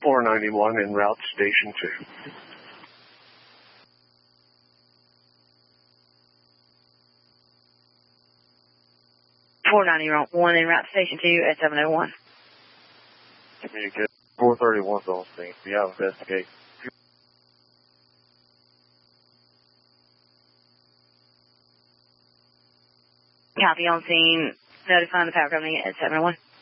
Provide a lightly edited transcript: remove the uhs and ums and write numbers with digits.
491 en route to Station 2. 491 en route to Station 2 at 701. Communicate. 431's on scene. We have investigate. Copy on scene. Notifying the power company at 701.